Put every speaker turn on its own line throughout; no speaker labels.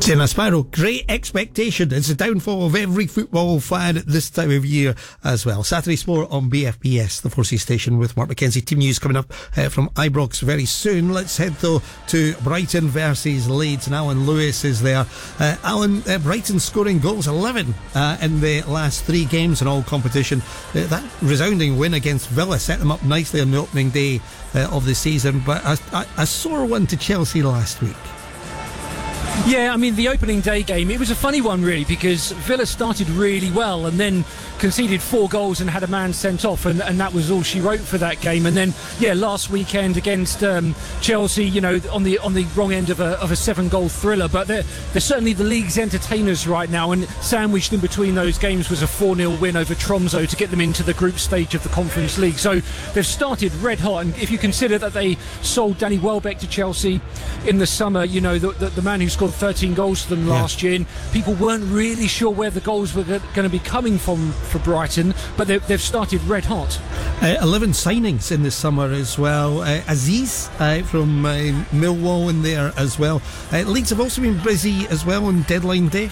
Jenna Sparrow, great expectation. It's the downfall of every football fan at this time of year as well. Saturday Sport on BFBS, the 4C station, with Mark McKenzie. Team news coming up from Ibrox very soon. Let's head though to Brighton versus Leeds, and Alan Lewis is there. Alan, Brighton scoring goals 11 in the last 3 games in all competition. That resounding win against Villa set them up nicely on the opening day of the season, but a sore one to Chelsea last week.
Yeah, I mean, the opening day game, it was a funny one really, because Villa started really well and then conceded 4 goals and had a man sent off, and that was all she wrote for that game. And then, yeah, last weekend against Chelsea, you know, on the wrong end of a 7-goal thriller. But they're certainly the league's entertainers right now, and sandwiched in between those games was a 4-0 win over Tromsø to get them into the group stage of the Conference League. So they've started red hot, and if you consider that they sold Danny Welbeck to Chelsea in the summer, you know, the man who scored 13 goals for them last year, and people weren't really sure where the goals were going to be coming from for Brighton, but they've started red hot.
11 signings in the summer as well. Aziz from Millwall in there as well. Leeds have also been busy as well on deadline day.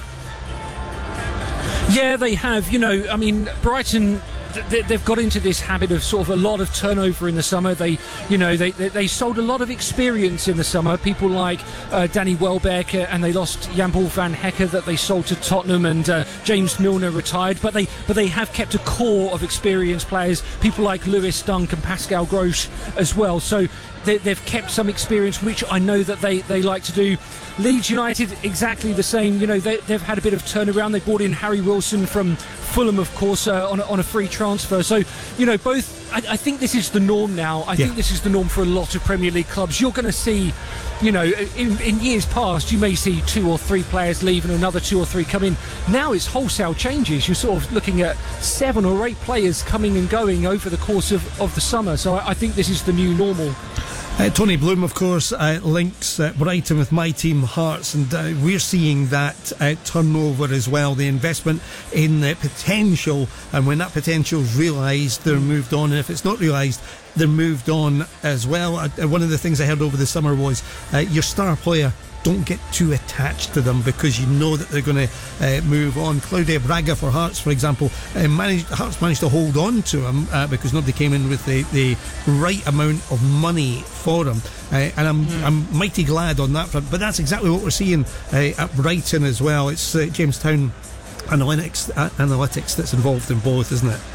Yeah, they have. You know, I mean, Brighton, they've got into this habit of sort of a lot of turnover in the summer. They sold a lot of experience in the summer. People like Danny Welbeck, and they lost Jan-Paul van Hekke that they sold to Tottenham, and James Milner retired. But they have kept a core of experienced players. People like Lewis Dunk and Pascal Gross as well. So they've kept some experience, which I know that they like to do. Leeds United, exactly the same. You know, they've had a bit of turnaround. They brought in Harry Wilson from Fulham, of course, on a free transfer. So, you know, both. I think this is the norm now. I think this is the norm for a lot of Premier League clubs. You're going to see, you know, in years past, you may see 2 or 3 players leave and another 2 or 3 come in. Now it's wholesale changes. You're sort of looking at 7 or 8 players coming and going over the course of the summer. So I think this is the new normal.
Tony Bloom, of course, links Brighton with my team Hearts, and we're seeing that turnover as well. The investment in potential, and when that potential is realised, they're moved on, and if it's not realised, they're moved on as well. One of the things I heard over the summer was your star player, don't get too attached to them, because you know that they're going to move on. Claudia Braga for Hearts, for example, Hearts managed to hold on to him because nobody came in with the right amount of money for him, and I'm mighty glad on that front. But that's exactly what we're seeing at Brighton as well. It's Jamestown Analytics that's involved in both, isn't it?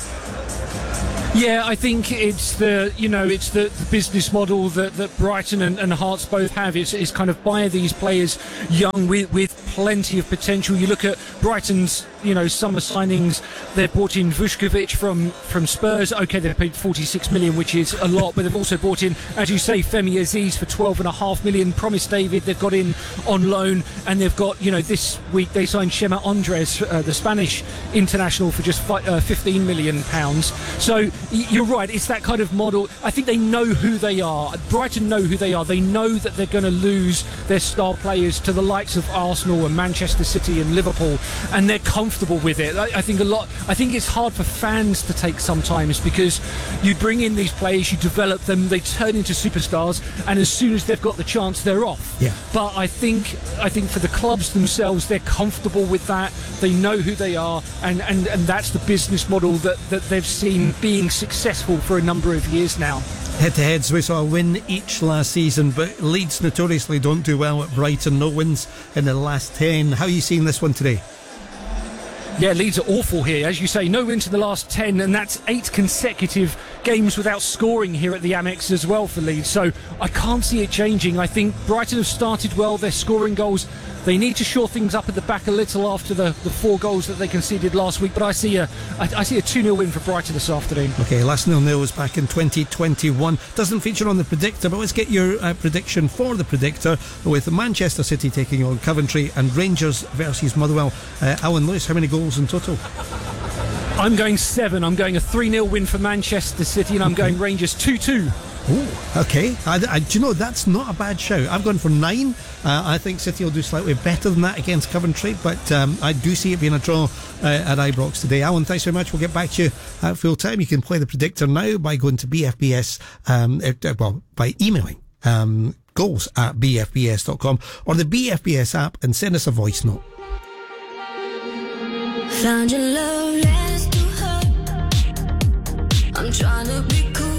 Yeah, I think it's the business model that Brighton and Hearts both have. Is kind of buy these players young with plenty of potential. You look at Brighton's, you know, summer signings. They've brought in Vuskovic from Spurs. Okay, they've paid 46 million, which is a lot, but they've also brought in, as you say, Femi Aziz for 12.5 million. Promise David they've got in on loan, and they've got, you know, this week they signed Shema Andres, the Spanish international, for just 15 million pounds. So you're right, it's that kind of model. I think they know who they are. Brighton know who they are. They know that they're going to lose their star players to the likes of Arsenal and Manchester City and Liverpool, and they're comfortable with it. I think it's hard for fans to take sometimes, because you bring in these players, you develop them, they turn into superstars, and as soon as they've got the chance, they're off. Yeah. But I think for the clubs themselves, they're comfortable with that. They know who they are, and that's the business model that they've seen being successful for a number of years now.
Head-to-heads, we saw a win each last season, but Leeds notoriously don't do well at Brighton. No wins in the last 10. How are you seeing this one today?
Yeah, Leeds are awful here. As you say, no wins in the last 10, and that's 8 consecutive games without scoring here at the Amex as well for Leeds. So I can't see it changing. I think Brighton have started well. They're scoring goals. They need to shore things up at the back a little after the 4 goals that they conceded last week. But I see a 2-0 win for Brighton this afternoon. Okay, last 0-0 was back in 2021. Doesn't feature on the predictor, but let's get your prediction for the predictor, with Manchester City taking on Coventry and Rangers versus Motherwell. Alan Lewis, how many goals in total? I'm going 7. I'm going a 3-0 win for Manchester City, and I'm going Rangers 2-2.
Oh, okay. Do you know, that's not a bad shout. I've gone for 9. I think City will do slightly better than that against Coventry, but I do see it being a draw at Ibrox today. Alan, thanks very much. We'll get back to you at full time. You can play the predictor now by going to BFBS, by emailing goals@bfbs.com or the BFBS app and send us a voice note.
Found your love letters to her. I'm trying to be cool.